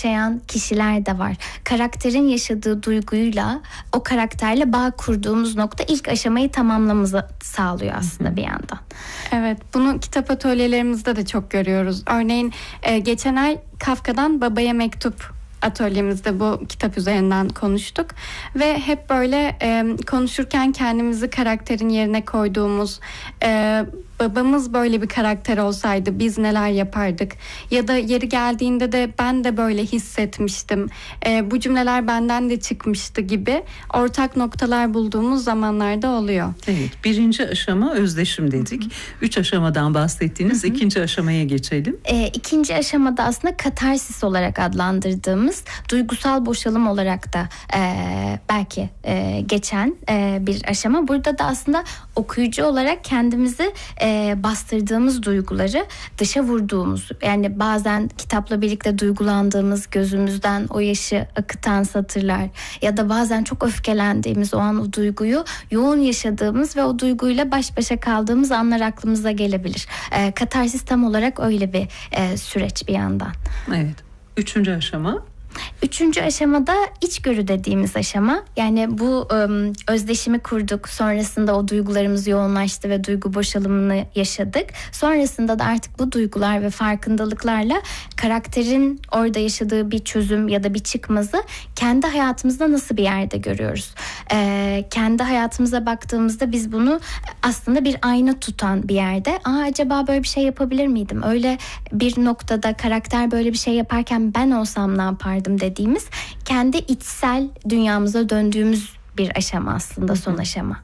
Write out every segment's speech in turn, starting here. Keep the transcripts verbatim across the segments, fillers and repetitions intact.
yaşayan kişiler de var. Karakterin yaşadığı duyguyla o karakterle bağ kurduğumuz nokta ilk aşamayı tamamlamamızı sağlıyor aslında Hı-hı. bir yandan. Evet, bunu kitap atölyelerimizde de çok görüyoruz. Örneğin e, geçen ay Kafka'dan Babaya Mektup atölyemizde bu kitap üzerinden konuştuk ve hep böyle e, konuşurken kendimizi karakterin yerine koyduğumuz, e, babamız böyle bir karakter olsaydı biz neler yapardık ya da yeri geldiğinde de ben de böyle hissetmiştim, e, bu cümleler benden de çıkmıştı gibi ortak noktalar bulduğumuz zamanlarda oluyor. Evet, birinci aşama özdeşim dedik. Hı-hı. Üç aşamadan bahsettiğiniz Hı-hı. ikinci aşamaya geçelim. E, ikinci aşamada aslında katarsis olarak adlandırdığımız duygusal boşalım olarak da e, belki e, geçen e, bir aşama. Burada da aslında okuyucu olarak kendimizi e, bastırdığımız duyguları dışa vurduğumuz, yani bazen kitapla birlikte duygulandığımız, gözümüzden o yaşı akıtan satırlar ya da bazen çok öfkelendiğimiz o an o duyguyu yoğun yaşadığımız ve o duyguyla baş başa kaldığımız anlar aklımıza gelebilir. E, katarsis tam olarak öyle bir e, süreç bir yandan. Evet. Üçüncü aşama? Üçüncü aşamada içgörü dediğimiz aşama. Yani bu ım, özdeşimi kurduk. Sonrasında o duygularımız yoğunlaştı ve duygu boşalımını yaşadık. Sonrasında da artık bu duygular ve farkındalıklarla karakterin orada yaşadığı bir çözüm ya da bir çıkmazı kendi hayatımızda nasıl bir yerde görüyoruz? Ee, kendi hayatımıza baktığımızda biz bunu aslında bir ayna tutan bir yerde. Aa, acaba böyle bir şey yapabilir miydim? Öyle bir noktada karakter böyle bir şey yaparken ben olsam ne yapardım dediğimiz kendi içsel dünyamıza döndüğümüz bir aşama aslında son aşama.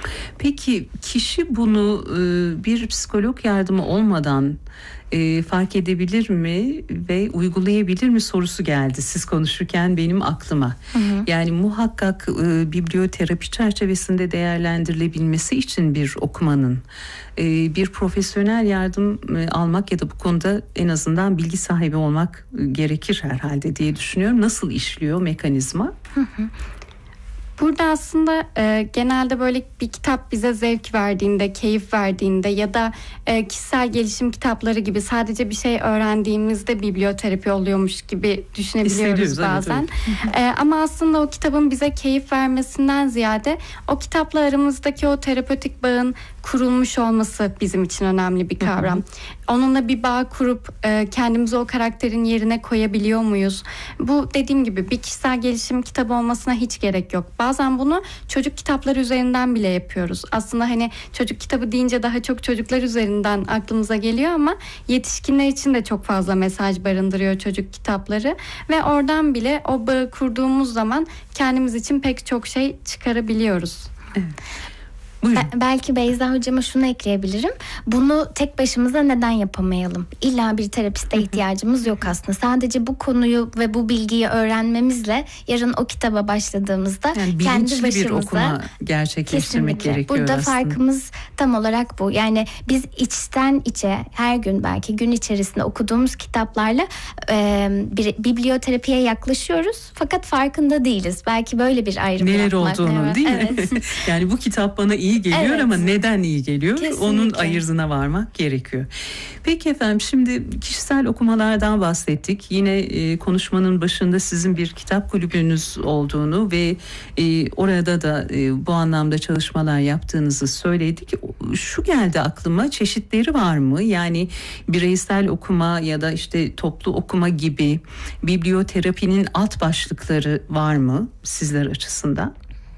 Peki kişi bunu bir psikolog yardımı olmadan fark edebilir mi ve uygulayabilir mi sorusu geldi siz konuşurken benim aklıma. Hı hı. Yani muhakkak e, biblioterapi çerçevesinde değerlendirilebilmesi için bir okumanın e, bir profesyonel yardım e, almak ya da bu konuda en azından bilgi sahibi olmak e, gerekir herhalde diye düşünüyorum. Nasıl işliyor mekanizma? Hı hı. Burada aslında e, genelde böyle bir kitap bize zevk verdiğinde, keyif verdiğinde ya da e, kişisel gelişim kitapları gibi sadece bir şey öğrendiğimizde biblioterapi oluyormuş gibi düşünebiliyoruz bazen. Evet, evet. E, ama aslında o kitabın bize keyif vermesinden ziyade o kitapla aramızdaki o terapötik bağın kurulmuş olması bizim için önemli bir kavram. Hı hı. Onunla bir bağ kurup e, kendimizi o karakterin yerine koyabiliyor muyuz? Bu dediğim gibi bir kişisel gelişim kitabı olmasına hiç gerek yok. Bazen bunu çocuk kitapları üzerinden bile yapıyoruz. Aslında hani çocuk kitabı deyince daha çok çocuklar üzerinden aklımıza geliyor ama yetişkinler için de çok fazla mesaj barındırıyor çocuk kitapları ve oradan bile o bağı kurduğumuz zaman kendimiz için pek çok şey çıkarabiliyoruz. Evet. Be- belki Beyza hocama şunu ekleyebilirim. Bunu tek başımıza neden yapamayalım? İlla bir terapiste ihtiyacımız yok aslında. Sadece bu konuyu ve bu bilgiyi öğrenmemizle yarın o kitaba başladığımızda yani kendi başımıza bir okuma gerçekleştirmek gerekiyor burada aslında. farkımız tam olarak bu. Yani biz içten içe her gün belki gün içerisinde okuduğumuz kitaplarla e, bir biblioterapiye yaklaşıyoruz. Fakat farkında değiliz. Belki böyle bir ayrım neler yapmak. olduğunu evet. değil mi? Evet. Yani bu kitap bana iyi geliyor evet. ama neden iyi geliyor? Kesinlikle. Onun ayırdına varmak gerekiyor. Peki efendim, şimdi kişisel okumalardan bahsettik. Yine e, konuşmanın başında sizin bir kitap kulübünüz olduğunu ve e, orada da e, bu anlamda çalışmalar yaptığınızı söyledik. Şu geldi aklıma, çeşitleri var mı? Yani bireysel okuma ya da işte toplu okuma gibi biblioterapinin alt başlıkları var mı sizler açısından?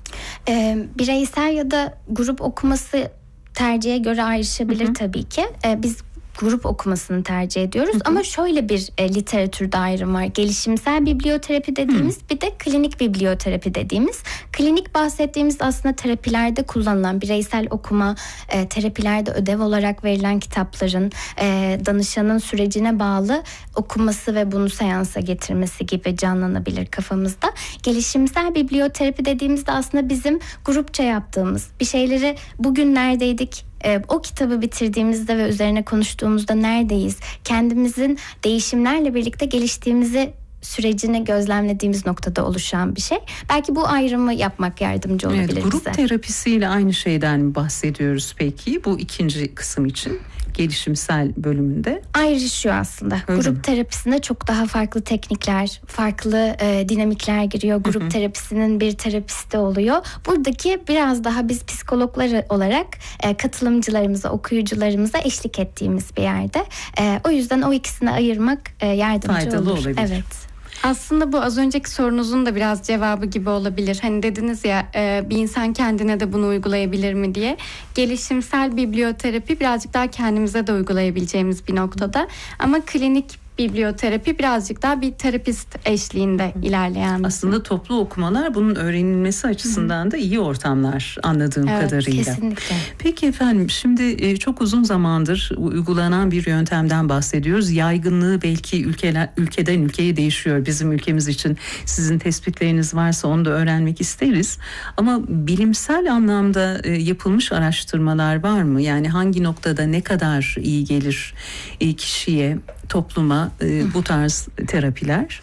E, bireysel ya da grup okuması tercihe göre ayrışabilir, hı hı. tabii ki. E, biz grup okumasını tercih ediyoruz. Hı hı. Ama şöyle bir e, literatürde ayrım var. Gelişimsel biblioterapi dediğimiz, hı. bir de klinik biblioterapi dediğimiz. Klinik bahsettiğimiz aslında terapilerde kullanılan, bireysel okuma, e, terapilerde ödev olarak verilen kitapların e, danışanın sürecine bağlı okuması ve bunu seansa getirmesi gibi canlanabilir kafamızda. Gelişimsel biblioterapi dediğimizde aslında bizim grupça yaptığımız bir şeyleri, bugün neredeydik, o kitabı bitirdiğimizde ve üzerine konuştuğumuzda neredeyiz, kendimizin değişimlerle birlikte geliştiğimizi sürecini gözlemlediğimiz noktada oluşan bir şey. Belki bu ayrımı yapmak yardımcı olabilir evet, grup bize. Grup terapisiyle aynı şeyden mi bahsediyoruz peki bu ikinci kısım için? gelişimsel bölümünde? Ayrışıyor aslında. Öyle Grup mi? terapisinde çok daha farklı teknikler, farklı e, dinamikler giriyor. Grup Hı hı. terapisinin bir terapisti oluyor. Buradaki biraz daha biz psikologlar olarak e, katılımcılarımıza, okuyucularımıza eşlik ettiğimiz bir yerde. E, o yüzden o ikisini ayırmak e, yardımcı Faydalı olur. olabilir. Evet. Aslında bu az önceki sorunuzun da biraz cevabı gibi olabilir. Hani dediniz ya e, bir insan kendine de bunu uygulayabilir mi diye. Gelişimsel biblioterapi birazcık daha kendimize de uygulayabileceğimiz bir noktada. Ama klinik biblioterapi birazcık daha bir terapist eşliğinde ilerleyen. Aslında toplu okumalar bunun öğrenilmesi açısından da iyi ortamlar anladığım Evet, kadarıyla. Kesinlikle. Peki efendim, şimdi çok uzun zamandır uygulanan bir yöntemden bahsediyoruz. Yaygınlığı belki ülkeler, ülkeden ülkeye değişiyor. Bizim ülkemiz için sizin tespitleriniz varsa onu da öğrenmek isteriz. Ama bilimsel anlamda yapılmış araştırmalar var mı? Yani hangi noktada ne kadar iyi gelir kişiye, topluma bu tarz terapiler?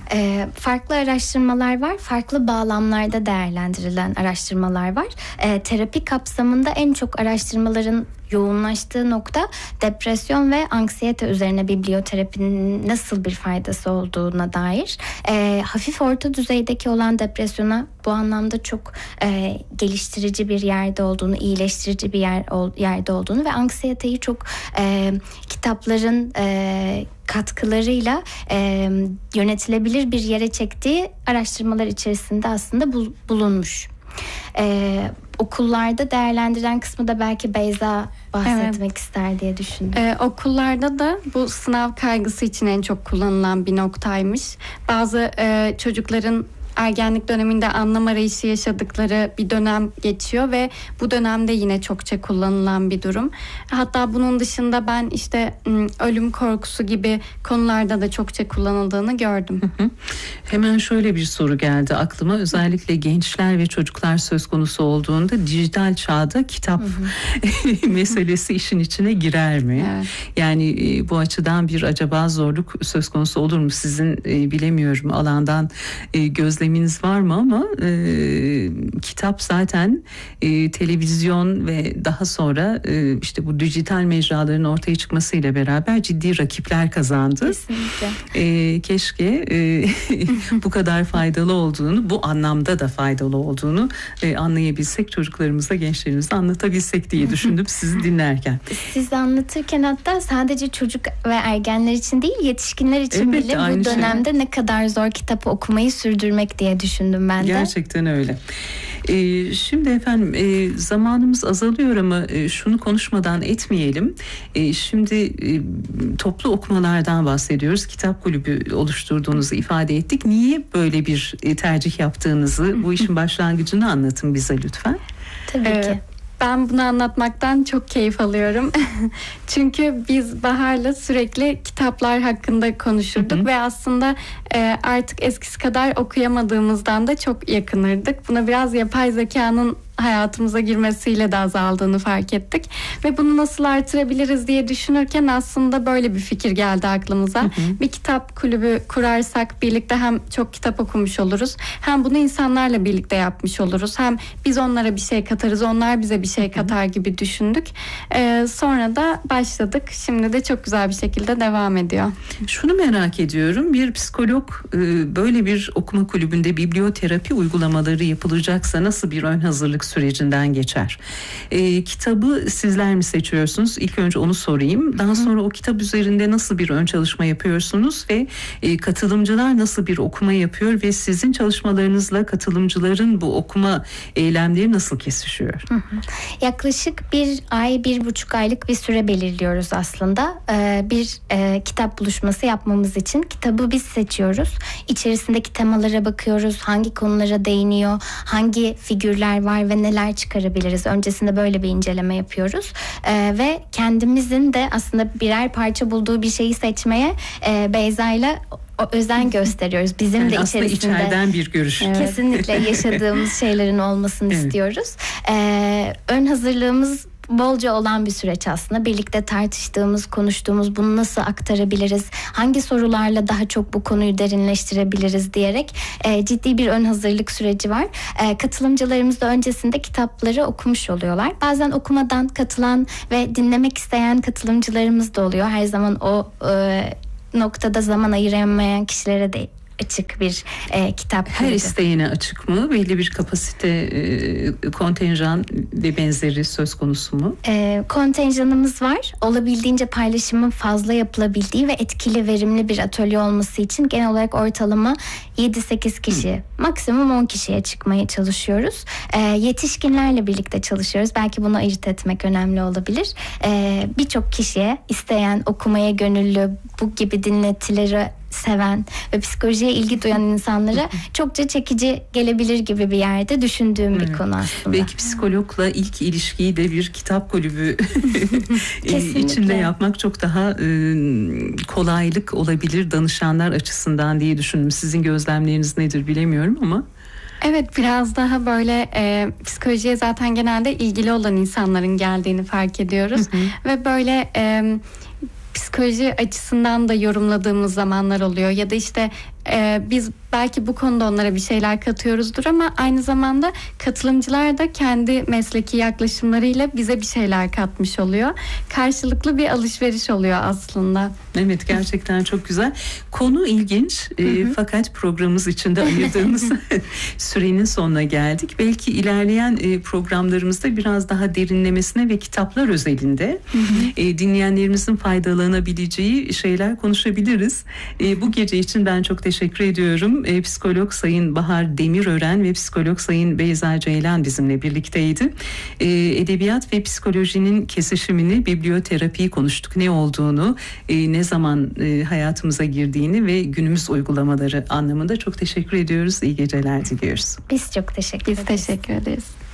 E, farklı araştırmalar var. Farklı bağlamlarda değerlendirilen araştırmalar var. E, terapi kapsamında en çok araştırmaların yoğunlaştığı nokta depresyon ve anksiyete üzerine biblioterapinin nasıl bir faydası olduğuna dair. E, hafif orta düzeydeki olan depresyona bu anlamda çok e, geliştirici bir yerde olduğunu, iyileştirici bir yer ol, yerde olduğunu ve anksiyeteyi çok e, kitapların e, katkılarıyla e, yönetilebilir bir yere çektiği araştırmalar içerisinde aslında bul, bulunmuş. Ee, okullarda değerlendiren kısmı da belki Beyza bahsetmek evet. ister diye düşündüm. Ee, okullarda da bu sınav kaygısı için en çok kullanılan bir noktaymış. Bazı e, çocukların ergenlik döneminde anlam arayışı yaşadıkları bir dönem geçiyor ve bu dönemde yine çokça kullanılan bir durum. Hatta bunun dışında ben işte ölüm korkusu gibi konularda da çokça kullanıldığını gördüm. Hı hı. Hemen şöyle bir soru geldi aklıma. Özellikle gençler ve çocuklar söz konusu olduğunda dijital çağda kitap meselesi işin içine girer mi? Evet. Yani e, bu açıdan bir acaba zorluk söz konusu olur mu? Sizin e, bilemiyorum alandan e, gözleminiz var mı ama e, kitap zaten e, televizyon ve daha sonra e, işte bu dijital mecraların ortaya çıkmasıyla beraber ciddi rakipler kazandı. Kesinlikle. E, keşke e, bu kadar faydalı olduğunu, bu anlamda da faydalı olduğunu e, anlayabilsek, çocuklarımıza, gençlerimize anlatabilsek diye düşündüm sizi dinlerken. Siz anlatırken hatta sadece çocuk ve ergenler için değil, yetişkinler için evet, bile bu dönemde şey. Ne kadar zor kitap okumayı sürdürmek diye düşündüm ben de. Gerçekten öyle. Ee, şimdi efendim e, zamanımız azalıyor ama e, şunu konuşmadan etmeyelim. E, şimdi e, toplu okumalardan bahsediyoruz. Kitap kulübü oluşturduğunuzu ifade ettik. Niye böyle bir e, tercih yaptığınızı, bu işin başlangıcını anlatın bize lütfen. Tabii ee, ki. Ben bunu anlatmaktan çok keyif alıyorum. Çünkü biz Bahar'la sürekli kitaplar hakkında konuşurduk. Hı hı. Ve aslında e, artık eskisi kadar okuyamadığımızdan da çok yakınırdık. Buna biraz yapay zekanın hayatımıza girmesiyle de azaldığını fark ettik. Ve bunu nasıl artırabiliriz diye düşünürken aslında böyle bir fikir geldi aklımıza. Hı hı. Bir kitap kulübü kurarsak birlikte hem çok kitap okumuş oluruz, hem bunu insanlarla birlikte yapmış oluruz. Hem biz onlara bir şey katarız, onlar bize bir şey katar gibi düşündük. Ee, sonra da başladık. Şimdi de çok güzel bir şekilde devam ediyor. Şunu merak ediyorum. Bir psikolog böyle bir okuma kulübünde biblioterapi uygulamaları yapılacaksa nasıl bir ön hazırlık sürecinden geçer? E, kitabı sizler mi seçiyorsunuz? İlk önce onu sorayım. Daha sonra o kitap üzerinde nasıl bir ön çalışma yapıyorsunuz ve e, katılımcılar nasıl bir okuma yapıyor ve sizin çalışmalarınızla katılımcıların bu okuma eylemleri nasıl kesişiyor? Hı hı. Yaklaşık bir ay, bir buçuk aylık bir süre belirliyoruz aslında. Ee, bir e, kitap buluşması yapmamız için kitabı biz seçiyoruz. İçerisindeki temalara bakıyoruz. Hangi konulara değiniyor? Hangi figürler var ve neler çıkarabiliriz? Öncesinde böyle bir inceleme yapıyoruz. Ee, ve kendimizin de aslında birer parça bulduğu bir şeyi seçmeye e, Beyza'yla o özen gösteriyoruz. Bizim yani de aslında içerisinde içeriden bir görüş. Evet. Kesinlikle yaşadığımız şeylerin olmasını evet. istiyoruz. Ee, ön hazırlığımız bolca olan bir süreç aslında. Birlikte tartıştığımız, konuştuğumuz, bunu nasıl aktarabiliriz, hangi sorularla daha çok bu konuyu derinleştirebiliriz diyerek e, ciddi bir ön hazırlık süreci var. E, katılımcılarımız da öncesinde kitapları okumuş oluyorlar. Bazen okumadan katılan ve dinlemek isteyen katılımcılarımız da oluyor. Her zaman o e, noktada zaman ayıramayan kişilere de açık bir e, kitap. Her isteyene açık mı? Belli bir kapasite, e, kontenjan ve benzeri söz konusu mu? E, kontenjanımız var. Olabildiğince paylaşımın fazla yapılabildiği ve etkili, verimli bir atölye olması için genel olarak ortalama yedi sekiz kişi, Hı. maksimum on kişiye çıkmaya çalışıyoruz. E, yetişkinlerle birlikte çalışıyoruz. Belki bunu ayırt etmek önemli olabilir. E, birçok kişiye, isteyen, okumaya gönüllü, bu gibi dinletileri seven ve psikolojiye ilgi duyan insanlara çokça çekici gelebilir gibi bir yerde düşündüğüm hmm. bir konu aslında. Belki psikologla ilk ilişkiyi de bir kitap kulübü içinde yapmak çok daha e, kolaylık olabilir danışanlar açısından diye düşündüm. Sizin gözlemleriniz nedir bilemiyorum ama. Evet, biraz daha böyle e, psikolojiye zaten genelde ilgili olan insanların geldiğini fark ediyoruz. Hı hı. Ve böyle E, psikoloji açısından da yorumladığımız zamanlar oluyor ya da işte e, biz belki bu konuda onlara bir şeyler katıyoruzdur ama aynı zamanda katılımcılar da kendi mesleki yaklaşımlarıyla bize bir şeyler katmış oluyor. Karşılıklı bir alışveriş oluyor aslında. Evet, gerçekten çok güzel. Konu ilginç e, fakat programımız içinde ayırdığımız sürenin sonuna geldik. Belki ilerleyen e, programlarımızda biraz daha derinlemesine ve kitaplar özelinde e, dinleyenlerimizin faydalanabileceği şeyler konuşabiliriz. E, bu gece için ben çok teşekkür ediyorum. E, psikolog Sayın Bahar Demirören ve psikolog Sayın Beyza Ceylan bizimle birlikteydi. E, edebiyat ve psikolojinin kesişimini, biblioterapiyi konuştuk. Ne olduğunu, e, ne zaman e, hayatımıza girdiğini ve günümüz uygulamaları anlamında çok teşekkür ediyoruz. İyi geceler diliyoruz. Biz çok teşekkür ederiz. Biz teşekkür ederiz.